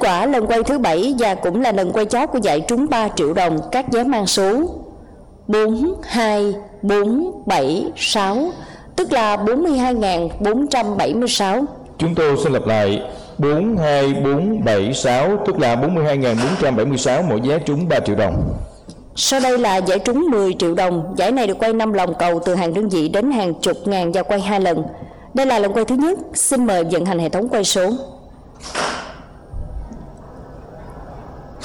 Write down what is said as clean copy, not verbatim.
quả lần quay thứ 7 và cũng là lần quay chót của giải trúng 3 triệu đồng. Các vé mang số 42476, tức là 42.476. Chúng tôi sẽ lặp lại 42476, tức là 42.476, mỗi vé trúng 3 triệu đồng. Sau đây là giải trúng 10 triệu đồng. Giải này được quay 5 lòng cầu từ hàng đơn vị đến hàng chục ngàn và quay 2 lần. Đây là lần quay thứ nhất. Xin mời vận hành hệ thống quay số.